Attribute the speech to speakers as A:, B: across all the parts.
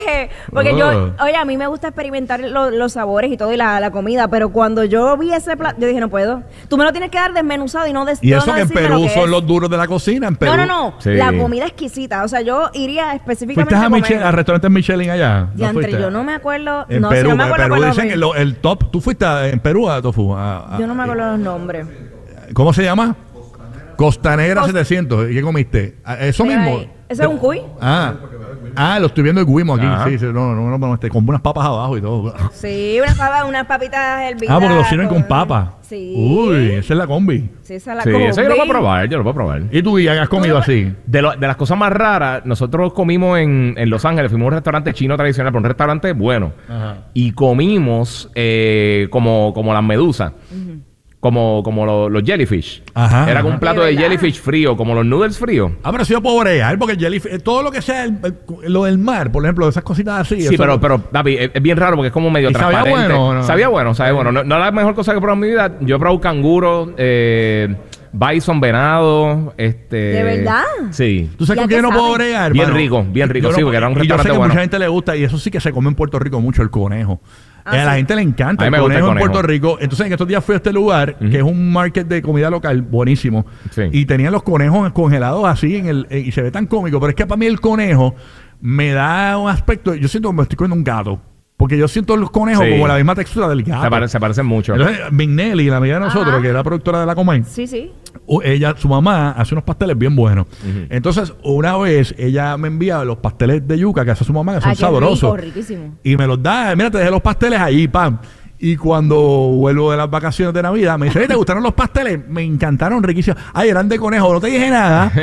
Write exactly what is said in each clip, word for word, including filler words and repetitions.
A: Porque
B: oh.
A: yo, oye, a mí me gusta experimentar lo, los sabores y todo y la, la comida, pero cuando yo vi ese plato, yo dije, no puedo. Tú me lo tienes que dar desmenuzado y no des,
B: Y eso
A: no
B: que en Perú son
A: es.
B: los duros de la cocina, en Perú.
A: No, no, no.
C: Sí.
A: La comida exquisita. O sea, yo iría específicamente
B: ¿Fuiste a,
A: a comer.
B: Michel, a restaurantes Michelin allá? ¿No
A: Diantre,
B: fuiste?
A: yo no me acuerdo.
B: En
A: no,
B: Perú,
A: si no me
B: en
A: acuerdo
B: Perú
A: cuál
B: dicen que lo- el top. ¿Tú fuiste a- en Perú a Tofu? A- a-
A: Yo no me acuerdo los nombres.
B: ¿Cómo se llama? Costanera
A: Cost-
B: setecientos. ¿Y qué comiste? Ah, ¿Eso
A: Mira
B: mismo?
A: ahí. ¿Eso es un cuy?
B: Ah, ah, lo estoy viendo el Guimo aquí.
C: Ajá.
B: Sí, sí, no, no, no, no, este, con unas papas abajo y todo.
A: Sí, unas papas, unas papitas hervidas.
B: Ah, porque lo sirven con papa.
A: Sí.
B: Uy, esa es la combi.
A: Sí, esa es la
C: Sí,
A: combi.
C: eso yo lo puedo probar, yo lo puedo probar.
B: ¿Y tú, Guilla, qué has comido así?
C: De, lo- de las cosas más raras, nosotros comimos en, en Los Ángeles, fuimos a un restaurante chino tradicional, pero un restaurante bueno.
B: Ajá.
C: Y comimos eh, como, como las medusas. Como, como lo- los jellyfish.
B: Ajá,
C: Era con
B: ajá.
C: un plato
A: ¿De
C: de
A: verdad?
C: jellyfish frío, como los noodles fríos.
B: Ah, pero si yo puedo bregar, porque el jellyfish, todo lo que sea el- el- lo del mar, por ejemplo, esas cositas así.
C: Sí,
B: eso-
C: pero, pero David, es, es bien raro porque es como medio
B: ¿Y sabía
C: transparente.
B: bueno o no?
C: Sabía bueno, sabía bueno. No, no es la mejor cosa que he probado en mi vida. Yo he probado canguro, eh, bison, venado, este...
A: ¿De verdad?
C: Sí.
B: ¿Tú sabes
A: ¿Ya
B: con
A: qué
B: qué no
A: sabe?
B: puedo bregar?
C: Bien
B: mano?
C: rico, bien rico,
B: Yo
C: sí, porque era un
B: y yo sé
C: restaurante
B: que a
C: bueno.
B: mucha gente le gusta, y eso sí que se come en Puerto Rico mucho, el conejo.
A: Ah,
B: Eh, a la
A: sí.
B: gente le encanta
C: A mí
B: el
C: me gusta
B: conejo,
C: el
B: en
C: conejo.
B: Puerto Rico. Entonces, en estos días fui a este lugar, que es un market de comida local buenísimo.
C: Sí.
B: Y tenían los conejos congelados así, en el eh, y se ve tan cómico. Pero es que para mí el conejo me da un aspecto... Yo siento que me estoy comiendo un gato. Porque yo siento los conejos
C: Sí.
B: como la misma textura del gato.
C: Se, pare- se parecen mucho.
B: Entonces, Mignelli, la amiga de nosotros,
A: Ajá.
B: que era productora de la Comay,
A: Sí, sí.
B: o ella, su mamá hace unos pasteles bien buenos. Entonces, una vez ella me envía los pasteles de yuca que hace su mamá, que son
A: Ay, qué
B: sabrosos.
A: rico, riquísimo.
B: Y me los da, mira, te dejé los pasteles ahí, pam. Y cuando vuelvo de las vacaciones de Navidad, me dice, "Oye, ¿te gustaron los pasteles? Me encantaron, riquísimos. Ay, eran de conejo, no te dije nada.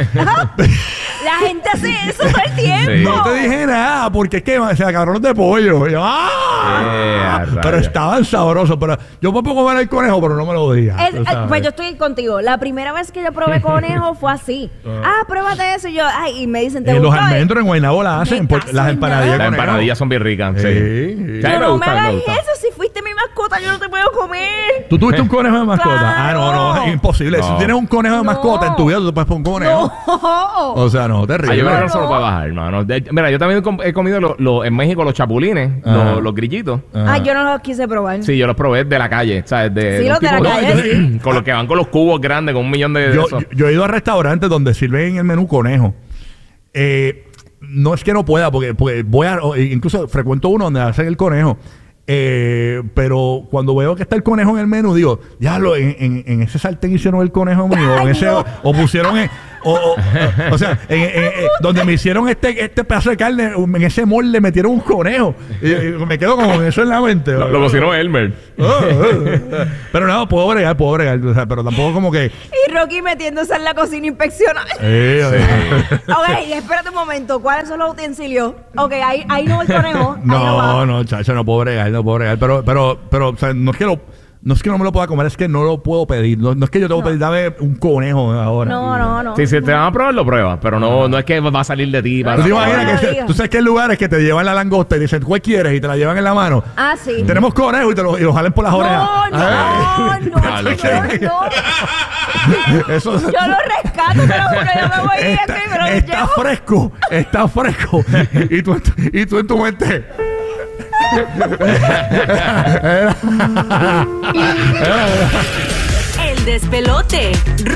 A: La gente hace eso todo el tiempo.
C: Sí.
B: No te dije nada, porque es que se acabaron los de pollo. Y yo, ¡ah!
C: Eh, a
B: pero
C: rayos.
B: estaban sabrosos. Pero yo puedo comer el conejo, pero no me lo digas.
A: Es-
B: tú
A: eh,
B: sabes.
A: pues yo estoy contigo. La primera vez que yo probé conejo fue así. Ah, pruébate eso. Y yo, ay, y me dicen, ¿te
B: Eh, los
A: gustó?
B: almendros en Guaynabo las hacen,
A: Me
B: por-
A: caso
B: las
A: en
B: empanadillas
A: nada.
C: Las
B: de conejo.
C: empanadillas son bien ricas. Sí.
B: Sí,
C: Sí,
B: sí.
C: a mí me
A: Pero no me
C: gusta, me
A: hagas
C: gusta.
A: eso. Si fuiste mi mascota, yo no te puedo comer.
B: ¿Tú tuviste un conejo de mascota? Ah, no, no,
A: Claro.
B: es imposible. Si
C: No.
B: tienes un conejo de
A: No.
B: mascota en tu vida, tú te puedes poner un conejo.
A: No.
B: O sea, no,
C: Ah,
B: terrible.
C: yo creo que no
A: No.
C: se lo puede bajar, hermano. De- mira, yo también com- he comido lo- lo- en México los chapulines,
B: Ajá.
C: los, los grillitos.
B: Ajá.
A: Ah, yo no los quise probar.
C: Sí, yo los probé de la calle, ¿sabes? De,
A: Sí,
C: un
A: los de la
C: tipo-
A: calle, sí.
C: Con los que van con los cubos grandes, con un millón de, de
B: Yo,
C: esos.
B: yo- yo he ido a restaurantes donde sirven en el menú conejo. Eh, no es que no pueda, porque, porque voy a, o- incluso frecuento uno donde hacen el conejo. Eh, pero cuando veo que está el conejo en el menú, digo, ya lo, en, en- en ese sartén hicieron el conejo mío, o, en
A: Ay,
B: ese,
A: no.
B: o pusieron en, o, o- o sea, en- en- en- donde me hicieron este, este pedazo de carne, en ese molde metieron un conejo. Y, y me quedo con eso en la mente.
C: Lo, lo cocinó Elmer.
B: Pero no, puedo bregar, puedo bregar, o sea, pero tampoco como que...
A: Y Rocky metiéndose en la cocina inspeccionar.
B: Eh, eh.
A: Ok, espérate un momento. ¿Cuáles son los utensilios? Ok, ahí, ahí no va el conejo. ahí no,
B: No,
A: va.
B: no, chacho, no puedo bregar, no puedo bregar. Pero, pero, pero, o sea, no es que lo, no es que no me lo pueda comer, es que no lo puedo pedir. No, no es que yo tengo que pedir, dame un conejo ahora.
A: No, no, no.
C: Sí, si te van a probar, lo pruebas. Pero no, no es que va a salir de ti.
B: ¿Tú
C: Para
B: te
A: No,
B: imaginas
A: no
B: que se-
A: digas.
B: tú sabes que hay lugares que te llevan la langosta y dicen, ¿cuál quieres? Y te la llevan en la mano.
A: Ah, sí.
B: Tenemos conejo y te lo, y lo jalen por las orejas.
A: No,
B: Ay.
A: no, no,
C: Ah, lo
A: no,
C: sé.
A: no.
B: Eso
A: Yo lo rescato, te lo juro, yo me voy a ir
B: está,
A: aquí, pero lo
B: está
A: llevo.
B: fresco, está fresco. y, tú, y tú en tu mente.
D: El despelote.